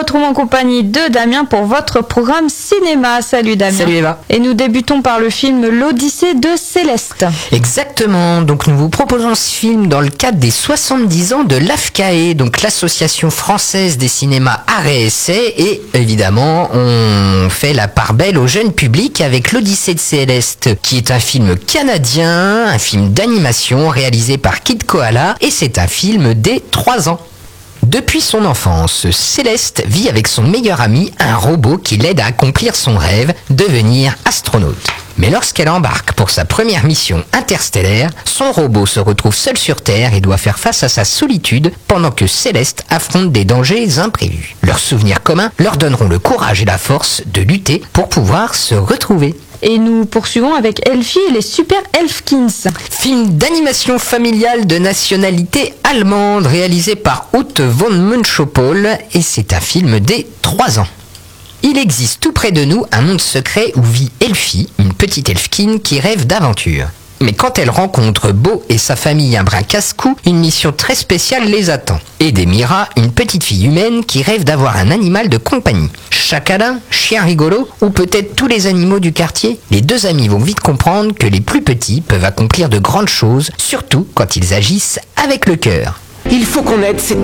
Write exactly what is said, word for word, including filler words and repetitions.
retrouve en compagnie de Damien pour votre programme cinéma. Salut Damien. Salut Eva. Et nous débutons par le film L'Odyssée de Céleste. Exactement, donc nous vous proposons ce film dans le cadre des soixante-dix ans de l'A F C A E, donc l'Association Française des Cinémas Arts et Essais, et évidemment on fait la part belle au jeune public avec L'Odyssée de Céleste, qui est un film canadien, un film d'animation réalisé par Kid Koala, et c'est un film dès trois ans. Depuis son enfance, Céleste vit avec son meilleur ami, un robot qui l'aide à accomplir son rêve, devenir astronaute. Mais lorsqu'elle embarque pour sa première mission interstellaire, son robot se retrouve seul sur Terre et doit faire face à sa solitude pendant que Céleste affronte des dangers imprévus. Leurs souvenirs communs leur donneront le courage et la force de lutter pour pouvoir se retrouver. Et nous poursuivons avec Elfie et les Super Elfkins. Film d'animation familiale de nationalité allemande réalisé par Ute von Münchopol, et c'est un film des trois ans. Il existe tout près de nous un monde secret où vit Elfie, une petite elfkin qui rêve d'aventure. Mais quand elle rencontre Bo et sa famille un brin casse-cou, une mission très spéciale les attend. Aider Mira, une petite fille humaine qui rêve d'avoir un animal de compagnie. Chakalin, chien rigolo, ou peut-être tous les animaux du quartier, les deux amis vont vite comprendre que les plus petits peuvent accomplir de grandes choses, surtout quand ils agissent avec le cœur. Il faut qu'on aide cette